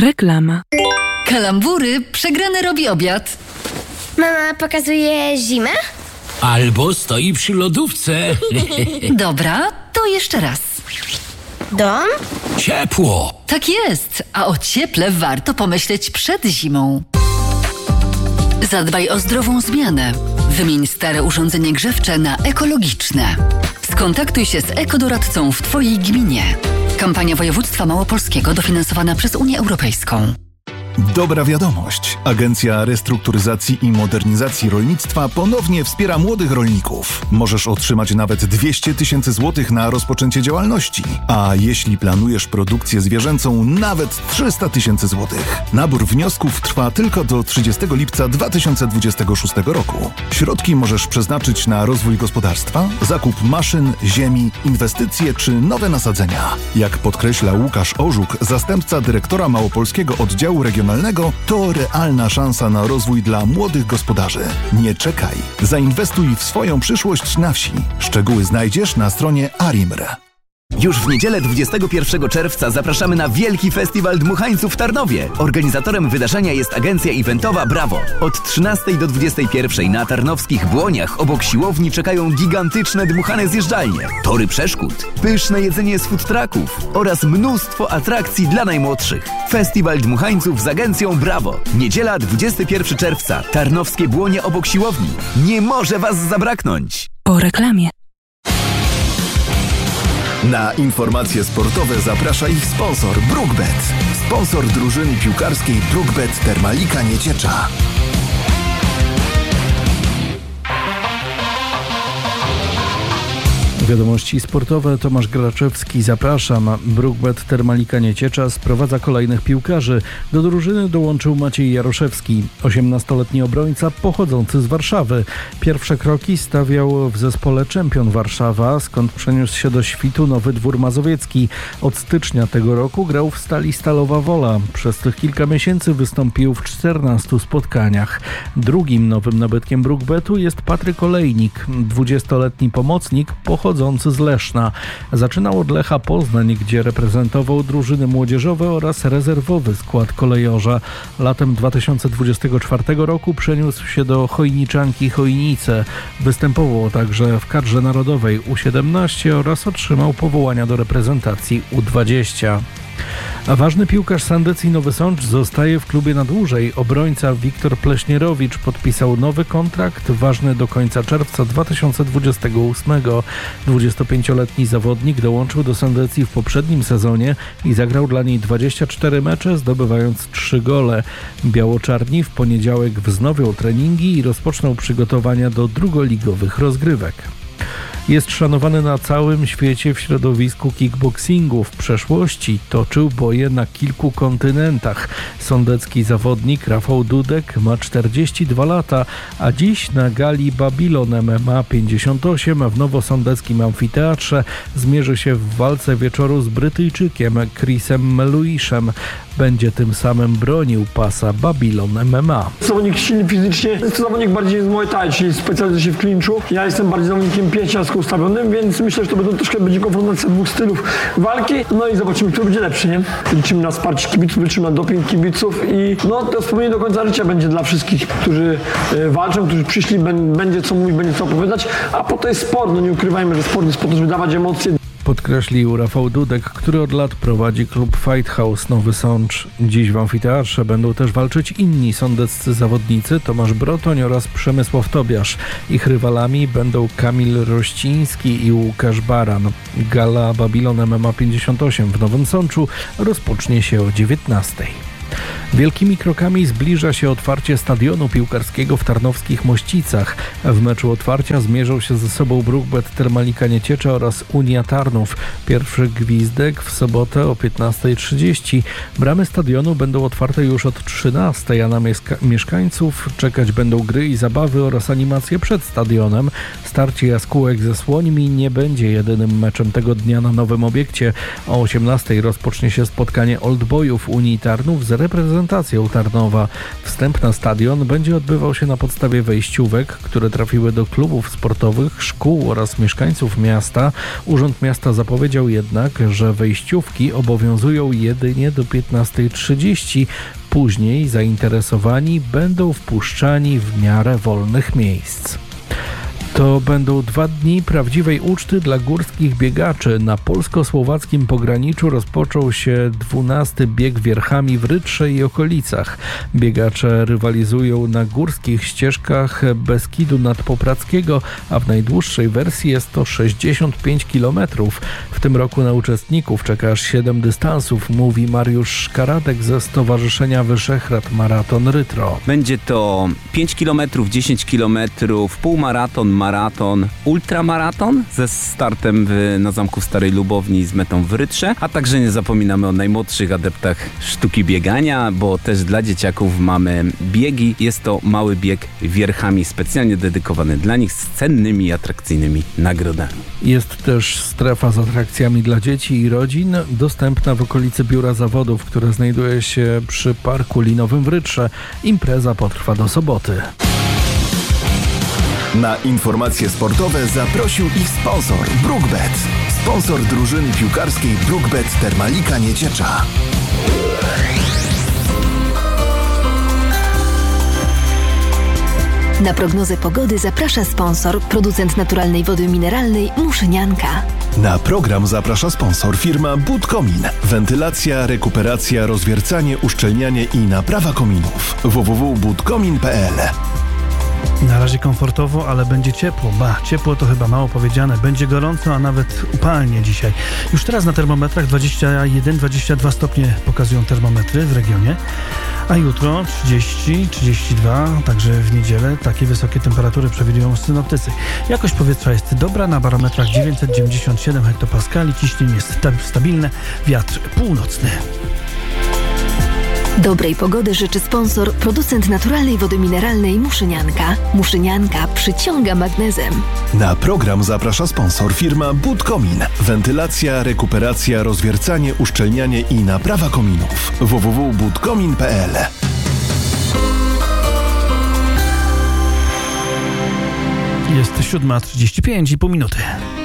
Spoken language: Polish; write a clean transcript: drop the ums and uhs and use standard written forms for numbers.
Reklama. Kalambury, przegrany robi obiad. Mama pokazuje zimę? Albo stoi przy lodówce. Dobra, to jeszcze raz. Dom? Ciepło. Tak jest, a o cieple warto pomyśleć przed zimą. Zadbaj o zdrową zmianę. Wymień stare urządzenie grzewcze na ekologiczne. Skontaktuj się z ekodoradcą w Twojej gminie. Kampania Województwa Małopolskiego dofinansowana przez Unię Europejską. Dobra wiadomość. Agencja Restrukturyzacji i Modernizacji Rolnictwa ponownie wspiera młodych rolników. Możesz otrzymać nawet 200 000 złotych na rozpoczęcie działalności. A jeśli planujesz produkcję zwierzęcą, nawet 300 000 złotych. Nabór wniosków trwa tylko do 30 lipca 2026 roku. Środki możesz przeznaczyć na rozwój gospodarstwa, zakup maszyn, ziemi, inwestycje czy nowe nasadzenia. Jak podkreśla Łukasz Orzuk, zastępca dyrektora Małopolskiego Oddziału Regionalnego, to realna szansa na rozwój dla młodych gospodarzy. Nie czekaj. Zainwestuj w swoją przyszłość na wsi. Szczegóły znajdziesz na stronie ARIMR. Już w niedzielę 21 czerwca zapraszamy na Wielki Festiwal Dmuchańców w Tarnowie. Organizatorem wydarzenia jest agencja eventowa Brawo. Od 13 do 21 na tarnowskich Błoniach obok siłowni czekają gigantyczne dmuchane zjeżdżalnie, tory przeszkód, pyszne jedzenie z food trucków oraz mnóstwo atrakcji dla najmłodszych. Festiwal Dmuchańców z agencją Brawo. Niedziela 21 czerwca. Tarnowskie Błonie obok siłowni. Nie może Was zabraknąć. Po reklamie. Na informacje sportowe zaprasza ich sponsor BrookBet. Sponsor drużyny piłkarskiej BrookBet Termalika Nieciecza. Wiadomości sportowe. Tomasz Graczewski, zapraszam. BrookBet Termalika Nieciecza sprowadza kolejnych piłkarzy. Do drużyny dołączył Maciej Jaroszewski, 18-letni obrońca pochodzący z Warszawy. Pierwsze kroki stawiał w zespole Czempion Warszawa, skąd przeniósł się do Świtu Nowy Dwór Mazowiecki. Od stycznia tego roku grał w Stali Stalowa Wola. Przez tych kilka miesięcy wystąpił w 14 spotkaniach. Drugim nowym nabytkiem BrookBetu jest Patryk Olejnik, 20-letni pomocnik pochodzący z Leszna. Zaczynał od Lecha Poznań, gdzie reprezentował drużyny młodzieżowe oraz rezerwowy skład kolejorza. Latem 2024 roku przeniósł się do Chojniczanki Chojnice. Występował także w kadrze narodowej U17 oraz otrzymał powołania do reprezentacji U20. A ważny piłkarz Sandecji Nowy Sącz zostaje w klubie na dłużej. Obrońca Wiktor Pleśnierowicz podpisał nowy kontrakt ważny do końca czerwca 2028. 25-letni zawodnik dołączył do Sandecji w poprzednim sezonie i zagrał dla niej 24 mecze, zdobywając 3 gole. Biało-czarni w poniedziałek wznowią treningi i rozpoczną przygotowania do drugoligowych rozgrywek. Jest szanowany na całym świecie w środowisku kickboxingu. W przeszłości toczył boje na kilku kontynentach. Sądecki zawodnik Rafał Dudek ma 42 lata, a dziś na gali Babylon MMA 58 w nowosądeckim amfiteatrze zmierzy się w walce wieczoru z Brytyjczykiem Chrisem Meluiszem. Będzie tym samym bronił pasa Babylon MMA. Zawodnik silny fizycznie, jest to zawodnik bardziej z Muay Thai, czyli specjalizuje się w klinczu. Ja jestem bardziej zawodnikiem pięściarsko ustawionym, więc myślę, że to będzie konfrontacja dwóch stylów walki. No i zobaczymy, kto będzie lepszy, nie? Liczymy na wsparcie kibiców, liczymy na doping kibiców i to wspomnienie do końca życia będzie dla wszystkich, którzy walczą, którzy przyszli, będzie co mówić, będzie co opowiadać, a po to jest sport, nie ukrywajmy, że sport jest po to, żeby dawać emocje. Podkreślił Rafał Dudek, który od lat prowadzi klub Fight House Nowy Sącz. Dziś w amfiteatrze będą też walczyć inni sądeccy zawodnicy, Tomasz Brotoń oraz Przemysław Tobiasz. Ich rywalami będą Kamil Rościński i Łukasz Baran. Gala Babylon MMA 58 w Nowym Sączu rozpocznie się o 19:00. Wielkimi krokami zbliża się otwarcie stadionu piłkarskiego w tarnowskich Mościcach. W meczu otwarcia zmierzą się ze sobą BrookBet Termalika Nieciecza oraz Unia Tarnów. Pierwszy gwizdek w sobotę o 15:30. Bramy stadionu będą otwarte już od 13:00, a na mieszkańców czekać będą gry i zabawy oraz animacje przed stadionem. Starcie jaskółek ze Słońmi nie będzie jedynym meczem tego dnia na nowym obiekcie. O 18:00 rozpocznie się spotkanie Oldboyów Unii Tarnów z reprezentacją reprezentacją Tarnowa. Wstęp na stadion będzie odbywał się na podstawie wejściówek, które trafiły do klubów sportowych, szkół oraz mieszkańców miasta. Urząd Miasta zapowiedział jednak, że wejściówki obowiązują jedynie do 15:30. Później zainteresowani będą wpuszczani w miarę wolnych miejsc. To będą 2 dni prawdziwej uczty dla górskich biegaczy. Na polsko-słowackim pograniczu rozpoczął się 12. bieg wierchami w Rytrze i okolicach. Biegacze rywalizują na górskich ścieżkach Beskidu Nadpoprackiego, a w najdłuższej wersji jest to 65 km. W tym roku na uczestników czeka aż 7 dystansów, mówi Mariusz Szkaradek ze Stowarzyszenia Wyszehrad Maraton Rytro. Będzie to 5 km, 10 km, półmaraton, maraton, ultramaraton ze startem na Zamku w Starej Lubowni z metą w Rytrze, a także nie zapominamy o najmłodszych adeptach sztuki biegania, bo też dla dzieciaków mamy biegi. Jest to mały bieg wierchami specjalnie dedykowany dla nich z cennymi i atrakcyjnymi nagrodami. Jest też strefa z atrakcjami dla dzieci i rodzin, dostępna w okolicy Biura Zawodów, które znajduje się przy Parku Linowym w Rytrze. Impreza potrwa do soboty. Na informacje sportowe zaprosił ich sponsor BrookBet. Sponsor drużyny piłkarskiej BrookBet Termalika Nieciecza. Na prognozę pogody zaprasza sponsor, producent naturalnej wody mineralnej Muszynianka. Na program zaprasza sponsor firma Budkomin. Wentylacja, rekuperacja, rozwiercanie, uszczelnianie i naprawa kominów. www.budkomin.pl. Na razie komfortowo, ale będzie ciepło. Ciepło to chyba mało powiedziane. Będzie gorąco, a nawet upalnie dzisiaj. Już teraz na termometrach 21-22 stopnie pokazują termometry w regionie. A jutro 30-32, także w niedzielę takie wysokie temperatury przewidują synoptycy. Jakość powietrza jest dobra, na barometrach 997 hektopaskali, ciśnienie jest stabilne, wiatr północny. Dobrej pogody życzy sponsor, producent naturalnej wody mineralnej Muszynianka. Muszynianka przyciąga magnezem. Na program zaprasza sponsor firma Budkomin. Wentylacja, rekuperacja, rozwiercanie, uszczelnianie i naprawa kominów. www.budkomin.pl. Jest 7:35,5 minuty.